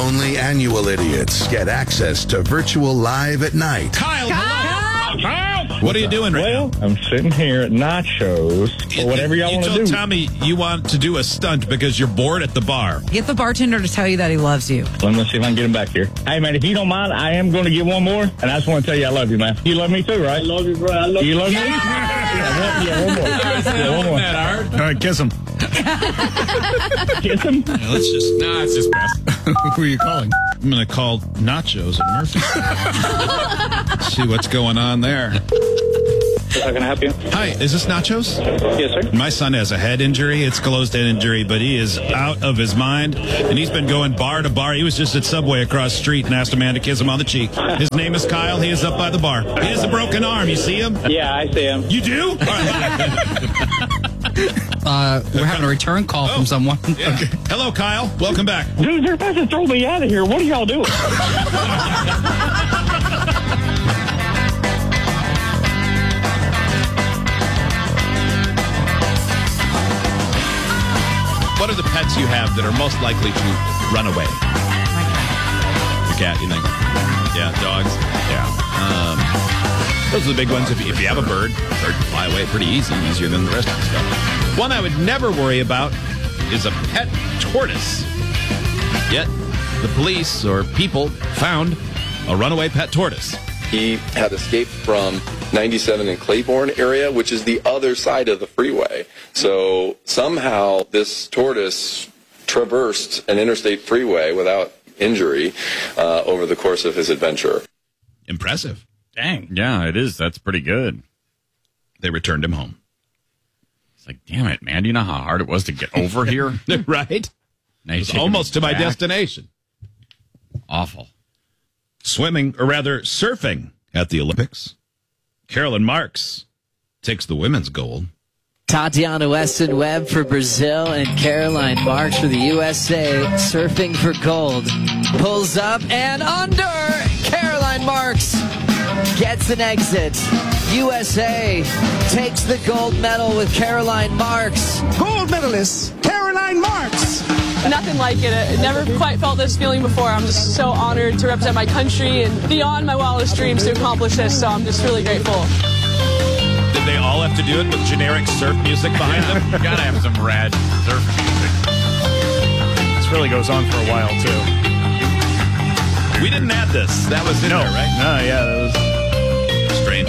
Only annual idiots get access to virtual live at night. Kyle! What are you doing right now? I'm sitting here at nachos or whatever y'all want to do. You told Tommy you want to do a stunt because you're bored at the bar. Get the bartender to tell you that he loves you. Let me see if I can get him back here. Hey, man, if you don't mind, I am going to get one more. And I just want to tell you I love you, man. You love me too, right? I love you, bro. I love you. You love me? Yeah, one more. Yeah, one more. All right, kiss him. Kiss him? Yeah, it's just best. Who are you calling? I'm going to call Nachos at Murphy. See what's going on there. How can I help you? Hi, is this Nachos? Yes, sir. My son has a head injury. It's closed head injury, but he is out of his mind, and he's been going bar to bar. He was just at Subway across the street and asked a man to kiss him on the cheek. His name is Kyle. He is up by the bar. He has a broken arm. You see him? Yeah, I see him. You do? All right. We're having a return call from someone. Yeah. Okay. Hello, Kyle. Welcome back. Dude, they're about to throw me out of here. What are y'all doing? What are the pets you have that are most likely to run away? Your cat, you think? Yeah, dogs? Yeah. Those are the big ones. If you have a bird can fly away pretty easy, easier than the rest of the stuff. One I would never worry about is a pet tortoise. Yet, the police or people found a runaway pet tortoise. He had escaped from 97 in Claiborne area, which is the other side of the freeway. So somehow this tortoise traversed an interstate freeway without injury over the course of his adventure. Impressive. Dang. Yeah, it is. That's pretty good. They returned him home. It's like, damn it, man. Do you know how hard it was to get over here? Right? Now It's almost to my destination. Awful. Swimming, or rather surfing, at the Olympics. Carolyn Marks takes the women's gold. Tatiana Weston Webb for Brazil and Caroline Marks for the USA. Surfing for gold. Pulls up and under. Caroline Marks gets an exit. USA takes the gold medal with Caroline Marks. Gold medalist, Caroline Marks. Nothing like it. I never quite felt this feeling before. I'm just so honored to represent my country and beyond my wildest dreams to accomplish this, so I'm just really grateful. Did they all have to do it with generic surf music behind them? You gotta have some rad surf music. This really goes on for a while, too. We didn't add this. That was in there, right? No, yeah, that was strange.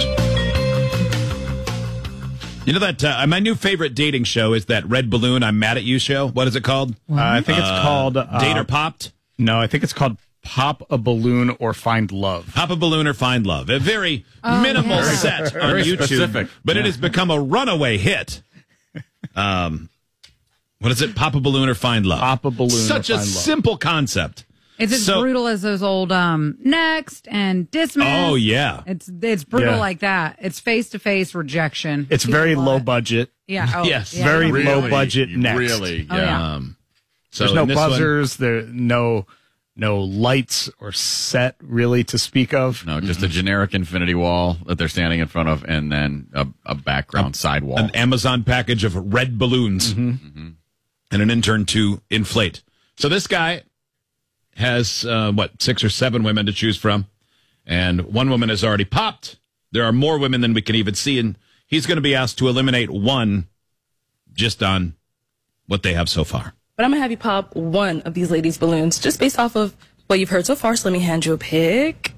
You know that my new favorite dating show is that Red Balloon I'm Mad at You show? What is it called? I think it's called... Date or Popped? No, I think it's called Pop a Balloon or Find Love. Pop a Balloon or Find Love. A very minimal set on very YouTube. Specific. But it has become a runaway hit. What is it? Pop a Balloon or Find Love. Pop a Balloon Such or a Find Love. simple concept. It's as brutal as those old Next and Dismiss. Oh, yeah. It's brutal Yeah. like that. It's face-to-face rejection. It's very low budget. Yeah. Oh, Yes. yeah. Very Really, low budget next. Really, Oh, yeah. So There's no in this one- buzzers. There no lights or set really to speak of. No, just a generic infinity wall that they're standing in front of, and then a background sidewall. An Amazon package of red balloons and an intern to inflate. So this guy has, 6 or 7 women to choose from, and one woman has already popped. There are more women than we can even see, and he's going to be asked to eliminate one just on what they have so far. But I'm going to have you pop one of these ladies' balloons just based off of what you've heard so far. So let me hand you a pick.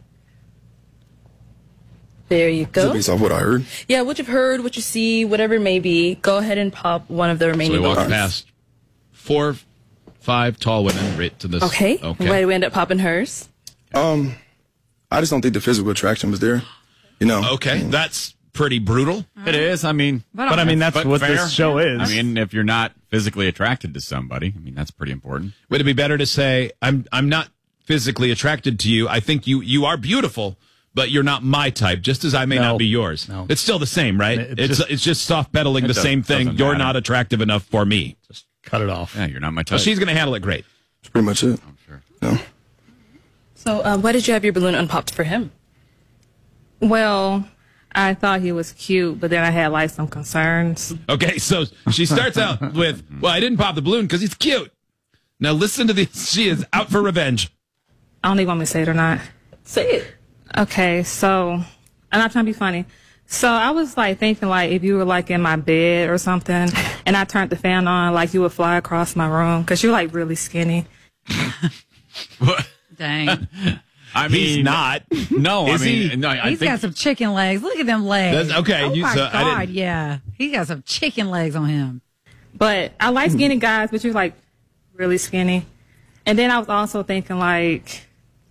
There you go. Based off what I heard? Yeah, what you've heard, what you see, whatever it may be. Go ahead and pop one of the So remaining we walk balloons. past 4, 5 tall women right to this. Okay. Why do we end up popping hers? I just don't think the physical attraction was there. You know. Okay, that's pretty brutal. It is. I mean, But I mean, that's what fair. this show is. I mean, if you're not physically attracted to somebody, I mean, that's pretty important. Would it be better to say, I'm not physically attracted to you. I think you are beautiful, but you're not my type, just as I may not be yours. No. It's still the same, right? It's just soft pedaling the same thing. doesn't You're matter. not attractive enough for me. Just cut it off. Yeah, you're not my So type. she's going to handle it great. That's pretty much it. I'm sure. Yeah. So why did you have your balloon unpopped for him? Well, I thought he was cute, but then I had like some concerns. Okay, so she starts out with, well, I didn't pop the balloon because he's cute. Now listen to this. She is out for revenge. I don't even want me to say it or not. Say it. Okay, so I'm not trying to be funny. So I was like thinking like if you were like in my bed or something and I turned the fan on, like you would fly across my room because you're like really skinny. Dang. I mean, He's not. No, Is I mean, he? no, I He's think got some chicken legs. Look at them legs. Okay, Oh, my I God, didn't- yeah. He got some chicken legs on him. But I like skinny guys, but you're like really skinny. And then I was also thinking like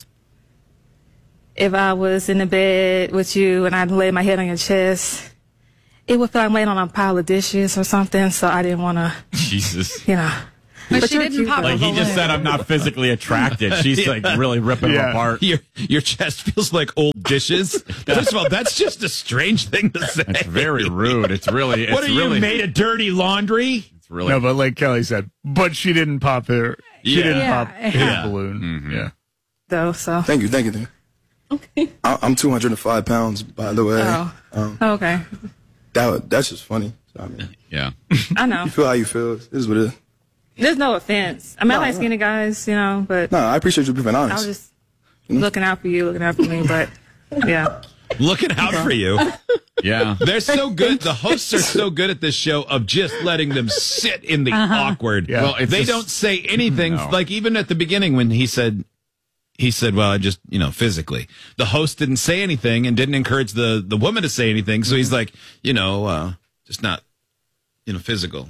if I was in the bed with you and I'd lay my head on your chest, it would feel like I'm laying on a pile of dishes or something. So I didn't want to, Jesus. you know. But she you're didn't cute, pop though. a Like he just balloon. said, I'm not physically attracted. She's like really ripping him apart. Your chest feels like old dishes. First of all, that's just a strange thing to say. It's very rude. It's really. What it's are you really, made of dirty laundry? It's really. No, but like Kelly said, but she didn't pop her. She Yeah. didn't Yeah. pop his Yeah. balloon. Mm-hmm. Yeah. Though, so. Thank you. Okay. I'm 205 pounds, by the way. Oh. Okay. That's just funny. So, I mean, yeah. I know. you feel how you feel. This is what it is. There's no offense. I mean, I like skinny guys, you know, but No, I appreciate you being I honest. was just looking out for you, looking out for me, but yeah. Looking out for you. Yeah. They're so good. The hosts are so good at this show of just letting them sit in the awkward. Yeah. Well, it's They just- don't say anything. No. Like even at the beginning when he said, well, I just, physically. The host didn't say anything and didn't encourage the woman to say anything. So he's like, just not, physical.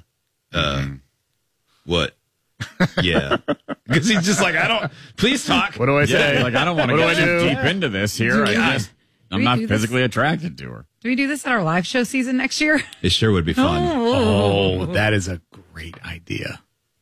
What? Yeah. Because he's just like, please talk. What do I say? Yeah, like I don't want to What do get I too do? deep into this here. I'm we not do this? physically attracted to her. Do we do this at our live show season next year? It sure would be fun. Oh, that is a great idea.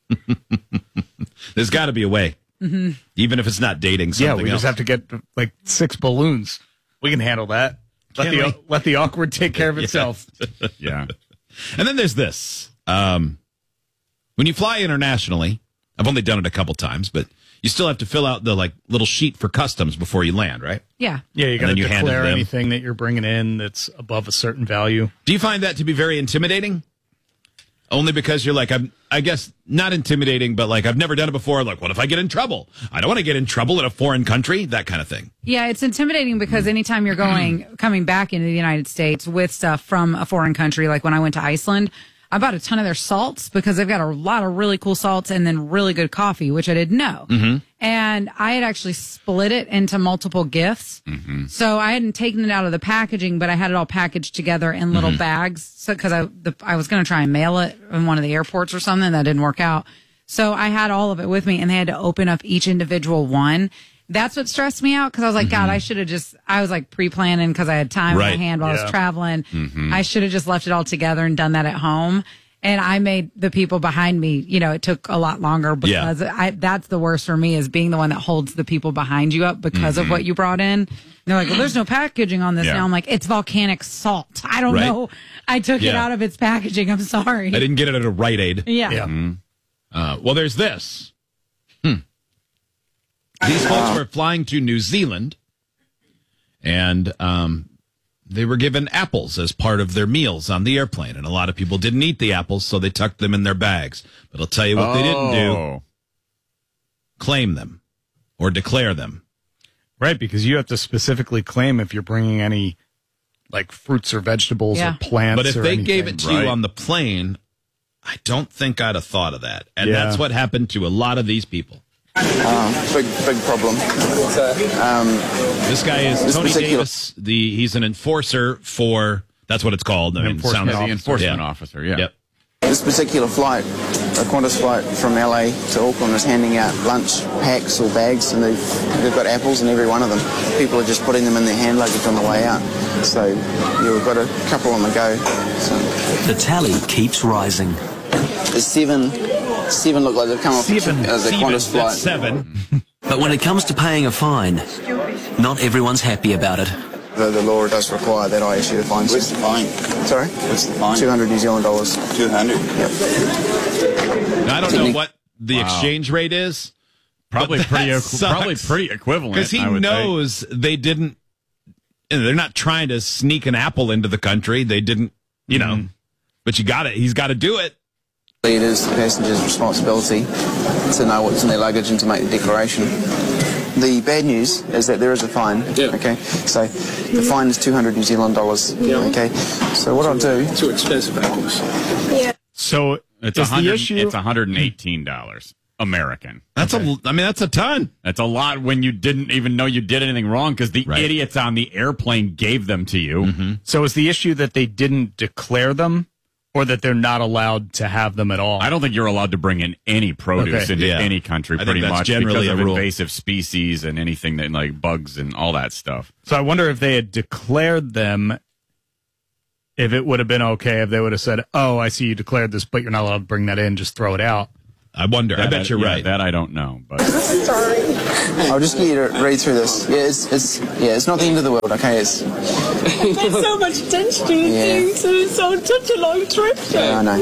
There's got to be a way. Mm-hmm. Even if it's not dating something Yeah, we else. just have to get like 6 balloons. We can handle that. Let the awkward take care of itself. Yeah. And then there's this. When you fly internationally, I've only done it a couple times, but you still have to fill out the little sheet for customs before you land, right? Yeah. Yeah, you got to then you hand it declare to them. anything that you're bringing in that's above a certain value. Do you find that to be very intimidating? Only because you're like, I guess not intimidating, but I've never done it before. Like, what if I get in trouble? I don't want to get in trouble in a foreign country, that kind of thing. Yeah, it's intimidating because anytime you're coming back into the United States with stuff from a foreign country, like when I went to Iceland, I bought a ton of their salts because they've got a lot of really cool salts and then really good coffee, which I didn't know. Mm-hmm. And I had actually split it into multiple gifts. Mm-hmm. So I hadn't taken it out of the packaging, but I had it all packaged together in little Mm-hmm. bags. So, because I was going to try and mail it in one of the airports or something. That didn't work out. So I had all of it with me and they had to open up each individual one. That's what stressed me out because I was like, God, I should have I was like pre-planning because I had time in my Right. hand while I Yeah. was traveling. Mm-hmm. I should have just left it all together and done that at home. And I made the people behind me, it took a lot longer because that's the worst for me is being the one that holds the people behind you up because of what you brought in. And they're like, well, there's no packaging on this Yeah. now. I'm like, it's volcanic salt. I don't Right. know. I took it Yeah. out of its packaging. I'm sorry. I didn't get it at a Rite Aid. Yeah. Well, there's this. These folks were flying to New Zealand, and they were given apples as part of their meals on the airplane. And a lot of people didn't eat the apples, so they tucked them in their bags. But I'll tell you what they didn't do. Claim them or declare them. Right, because you have to specifically claim if you're bringing any like fruits or vegetables Yeah. or plants. But if or they anything. gave it to you on the plane, I don't think I'd have thought of that. And Yeah. that's what happened to a lot of these people. Big problem. This guy is This Tony particular- Davis. He's an enforcer for, that's what it's called. I mean, enforcement sounds- The enforcement yeah. officer, yeah. Yep. This particular flight, a Qantas flight from LA to Auckland, is handing out lunch packs or bags, and they've got apples in every one of them. People are just putting them in their hand luggage on the way out. So we've got a couple on the go. So the tally keeps rising. there's seven look like they've come off as a Qantas flight. That's 7. But when it comes to paying a fine, not everyone's happy about it. The law does require that I issue the fine. What's the fine? Sorry? What's the fine? $200 New Zealand dollars. 200? Yep. Now, I don't know what the exchange rate is. Probably but pretty, that probably sucks. pretty equivalent. Because he I would knows they didn't, they're not trying to sneak an apple into the country. They didn't, but he's got to do it. It is the passenger's responsibility to know what's in their luggage and to make the declaration. The bad news is that there is a fine. Yeah. Okay. So the fine is $200 New Zealand dollars. Yeah. Okay. So what I'll do. Too expensive apples. Yeah. So it's It's $118 American. That's that's a ton. That's a lot when you didn't even know you did anything wrong because the idiots on the airplane gave them to you. Mm-hmm. So is the issue that they didn't declare them, or that they're not allowed to have them at all? I don't think you're allowed to bring in any produce into any country, pretty much, generally because of a rule. invasive species and anything that like bugs and all that stuff. So I wonder if they had declared them, if it would have been okay if they would have said, "Oh, I see you declared this, but you're not allowed to bring that in. Just throw it out." I wonder. I bet you're right. That I don't know, but Sorry. I'll just get you to read through this. It's not the end of the world. Okay, it's. I paid so much attention to things, and it's such a long trip. Yeah, I know.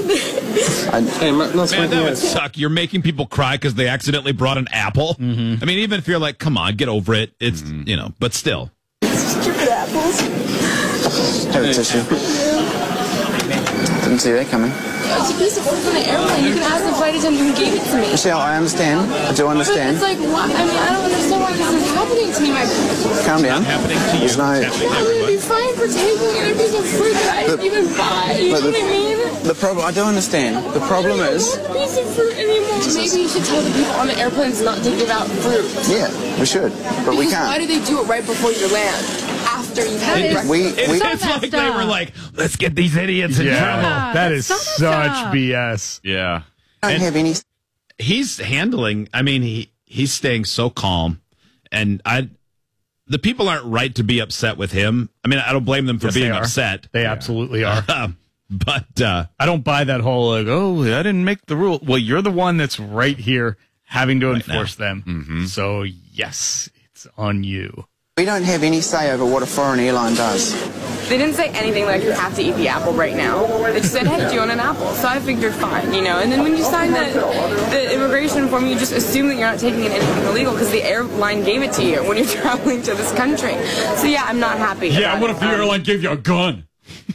Man, that would suck. You're making people cry because they accidentally brought an apple. Mm-hmm. I mean, even if you're like, come on, get over it. It's but still. Stupid apples. Have a tissue. Didn't see that coming. It's a piece of fruit from the airplane. You can ask the flight attendant who gave it to me. Michelle, I understand. I do understand. But it's like, what? I mean, I don't understand why this is happening to me. Calm down. Happening to you. There's no. I'm gonna be fine for taking a piece of fruit that I didn't even buy. You know what I mean? The problem, I do understand. The problem is. I don't want a piece of fruit anymore. Maybe you should tell the people on the airplanes not to give out fruit. Yeah, we should, but we can't. Why do they do it right before you land? After you've had breakfast? It's like they were like, let's get these idiots in trouble. That is such BS. Yeah. I don't have any. He's handling. I mean, he's staying so calm, and the people aren't right to be upset with him. I mean, I don't blame them for being upset. They absolutely are. But I don't buy that whole like, oh, I didn't make the rule. Well, you're the one that's right here having to enforce them. Mm-hmm. So yes, it's on you. We don't have any say over what a foreign airline does. They didn't say anything like you have to eat the apple right now. They just said, hey, do you want an apple? So I figured fine, And then when you sign the immigration form, you just assume that you're not taking in anything illegal because the airline gave it to you when you're traveling to this country. So yeah, I'm not happy. Yeah, what if the airline gave you a gun?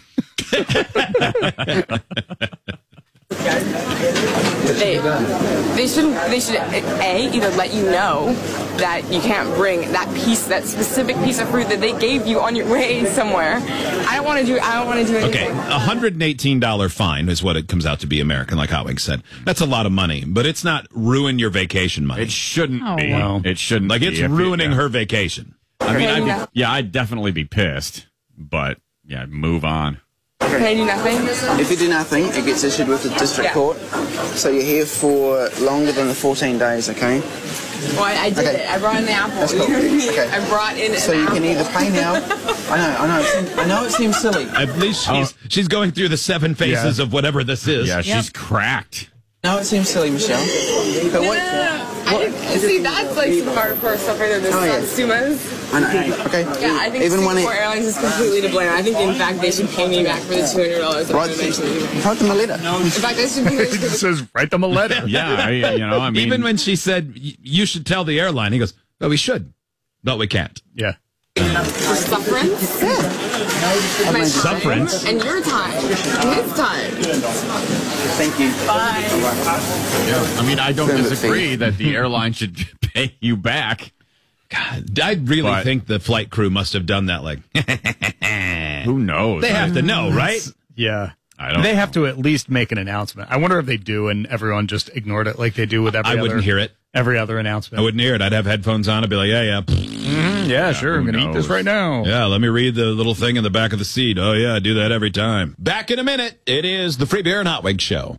They should either let you know that you can't bring that specific piece of fruit that they gave you on your way somewhere. I don't want to do anything. Okay, $118 fine is what it comes out to be American, like Hotwing said. That's a lot of money, but it's not ruin your vacation money. It shouldn't be. No. It shouldn't. Like it's ruining her vacation. I mean, I'd definitely be pissed, but yeah, move on. Can I do nothing? If you do nothing, it gets issued with the district court. So you're here for longer than the 14 days, okay? Well, I did it. I brought in the apple. That's cool. You know what I mean? Okay. I brought in So an you apple. can either pay now. I know it seems silly. At least she's going through the 7 phases of whatever this is. Yeah, she's cracked. No, it seems silly, Michelle. But See, that's like some hardcore stuff right there. This Sumas. I know. Okay. Yeah, I think Singapore Airlines is completely to blame. I think, in fact, they should pay me back for the $200. Write them a letter. In fact, I should be. It says, write them a letter. Yeah, I mean. Even when she said, you should tell the airline, he goes, well, we should, but we can't. Yeah. For sufferance? My Sufferance? And your time. And his time. Thank you. Bye. I mean, I don't disagree that the airline should pay you back. God, I really think the flight crew must have done that. Like, who knows? They have to know, right? Yeah. They have to at least make an announcement. I wonder if they do and everyone just ignored it like they do with I wouldn't hear it. Every other announcement. I wouldn't hear it. I'd have headphones on. I'd be like, yeah. Yeah, sure. I'm going to eat this right now. Yeah, let me read the little thing in the back of the seat. Oh, yeah, I do that every time. Back in a minute. It is the Free Beer and Hotwig Show.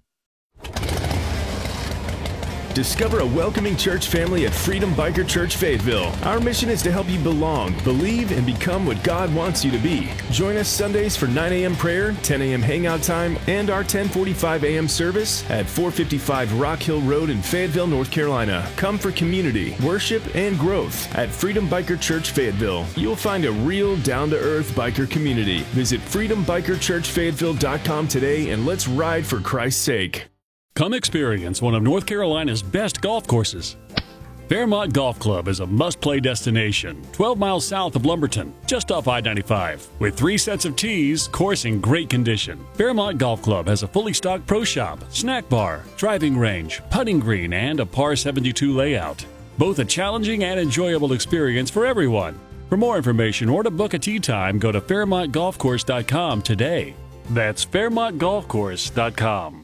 Discover a welcoming church family at Freedom Biker Church Fayetteville. Our mission is to help you belong, believe, and become what God wants you to be. Join us Sundays for 9 a.m. prayer, 10 a.m. hangout time, and our 10:45 a.m. service at 455 Rock Hill Road in Fayetteville, North Carolina. Come for community, worship, and growth at Freedom Biker Church Fayetteville. You'll find a real down-to-earth biker community. Visit freedombikerchurchfayetteville.com today and let's ride for Christ's sake. Come experience one of North Carolina's best golf courses. Fairmont Golf Club is a must-play destination, 12 miles south of Lumberton, just off I-95. With 3 sets of tees, course in great condition. Fairmont Golf Club has a fully stocked pro shop, snack bar, driving range, putting green, and a par 72 layout. Both a challenging and enjoyable experience for everyone. For more information or to book a tee time, go to FairmontGolfCourse.com today. That's FairmontGolfCourse.com.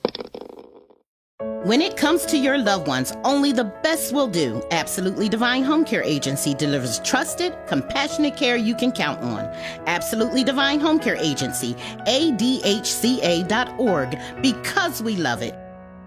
When it comes to your loved ones, only the best will do. Absolutely Divine Home Care Agency delivers trusted, compassionate care you can count on. Absolutely Divine Home Care Agency, ADHCA.org, because we love it.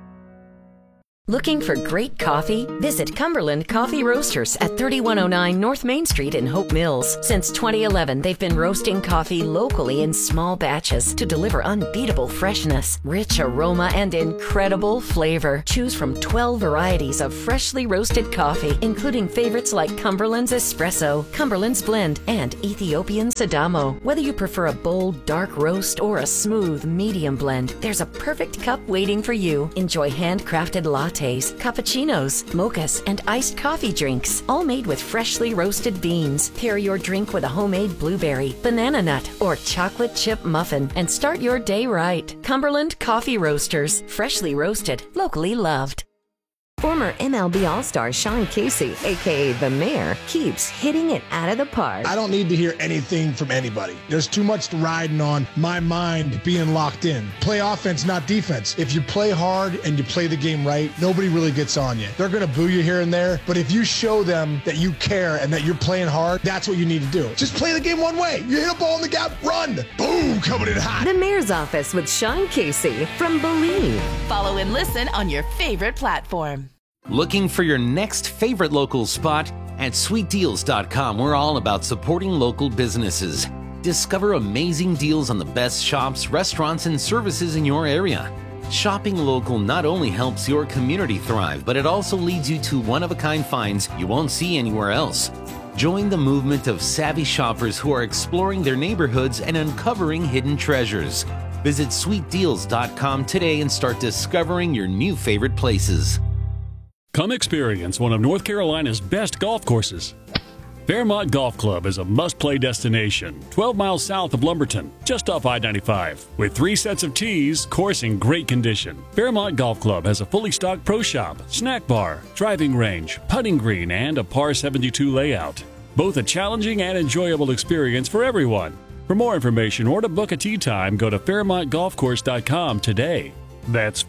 Looking for great coffee? Visit Cumberland Coffee Roasters at 3109 North Main Street in Hope Mills. Since 2011, they've been roasting coffee locally in small batches to deliver unbeatable freshness, rich aroma, and incredible flavor. Choose from 12 varieties of freshly roasted coffee, including favorites like Cumberland's Espresso, Cumberland's Blend, and Ethiopian Sidamo. Whether you prefer a bold, dark roast or a smooth, medium blend, there's a perfect cup waiting for you. Enjoy handcrafted lattes, cappuccinos, mochas, and iced coffee drinks, all made with freshly roasted beans. Pair your drink with a homemade blueberry, banana nut, or chocolate chip muffin and start your day right. Cumberland Coffee Roasters, freshly roasted, locally loved. Former MLB All-Star Sean Casey, a.k.a. The Mayor, keeps hitting it out of the park. I don't need to hear anything from anybody. There's too much riding on my mind being locked in. Play offense, not defense. If you play hard and you play the game right, nobody really gets on you. They're going to boo you here and there, but if you show them that you care and that you're playing hard, that's what you need to do. Just play the game one way. You hit a ball in the gap, run. Boom, coming in hot. The Mayor's Office with Sean Casey from Believe. Follow and listen on your favorite platform. Looking for your next favorite local spot? At SweetDeals.com, we're all about supporting local businesses. Discover amazing deals on the best shops, restaurants, and services in your area. Shopping local not only helps your community thrive, but it also leads you to one-of-a-kind finds you won't see anywhere else. Join the movement of savvy shoppers who are exploring their neighborhoods and uncovering hidden treasures. Visit SweetDeals.com today and start discovering your new favorite places. Come experience one of North Carolina's best golf courses. Fairmont Golf Club is a must-play destination, 12 miles south of Lumberton, just off I-95. With 3 sets of tees, course in great condition. Fairmont Golf Club has a fully stocked pro shop, snack bar, driving range, putting green, and a par 72 layout. Both a challenging and enjoyable experience for everyone. For more information or to book a tee time, go to FairmontGolfCourse.com today. That's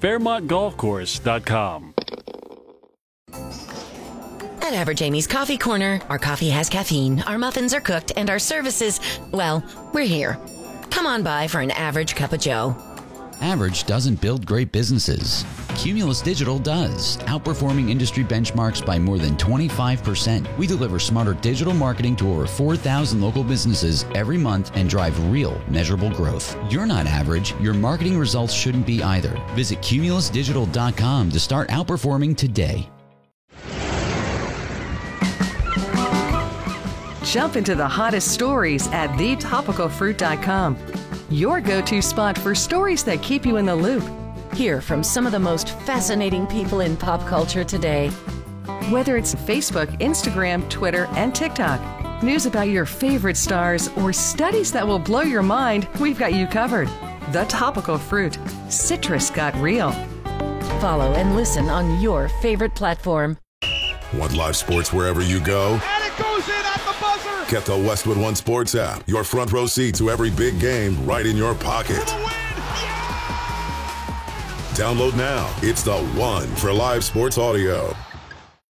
FairmontGolfCourse.com. At Average Amy's Coffee Corner, our coffee has caffeine, our muffins are cooked, and our services, well, we're here. Come on by for an average cup of joe. Average doesn't build great businesses. Cumulus Digital does, outperforming industry benchmarks by more than 25%. We deliver smarter digital marketing to over 4,000 local businesses every month and drive real, measurable growth. You're not average. Your marketing results shouldn't be either. Visit CumulusDigital.com to start outperforming today. Jump into the hottest stories at thetopicalfruit.com. Your go-to spot for stories that keep you in the loop. Hear from some of the most fascinating people in pop culture today. Whether it's Facebook, Instagram, Twitter, and TikTok, news about your favorite stars, or studies that will blow your mind, we've got you covered. The Topical Fruit. Citrus got real. Follow and listen on your favorite platform. Want live sports wherever you go? And it goes in at the buzzer. Get the Westwood One Sports app. Your front row seat to every big game right in your pocket. Download now. It's the one for live sports audio.